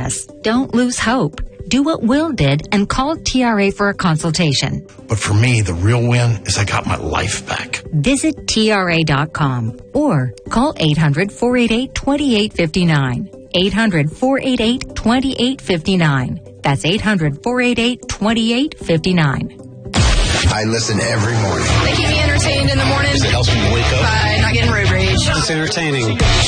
process. Don't lose hope. Do what Will did and call TRA for a consultation. But for me, the real win is I got my life back. Visit TRA.com or call 800-488-2859. 800-488-2859. That's 800-488-2859. I listen every morning. They keep me entertained in the morning. It helps me wake up. By not getting road rage. It's entertaining.